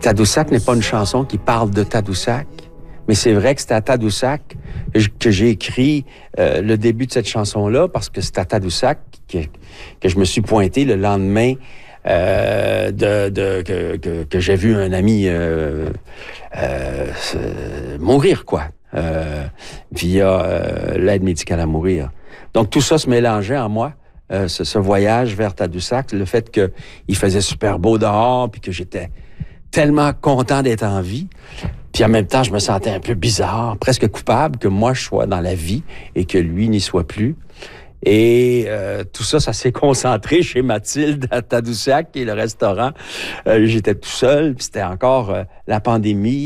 Tadoussac n'est pas une chanson qui parle de Tadoussac, mais c'est vrai que c'est à Tadoussac que j'ai écrit le début de cette chanson-là, parce que c'est à Tadoussac que je me suis pointé le lendemain que j'ai vu un ami mourir, quoi, via l'aide médicale à mourir. Donc tout ça se mélangeait en moi, ce voyage vers Tadoussac, le fait qu'il faisait super beau dehors, puis que j'étais tellement content d'être en vie. Puis en même temps, je me sentais un peu bizarre, presque coupable que moi je sois dans la vie et que lui n'y soit plus. Et tout ça, ça s'est concentré chez Mathilde à Tadoussac, qui est le restaurant. J'étais tout seul, puis c'était encore la pandémie.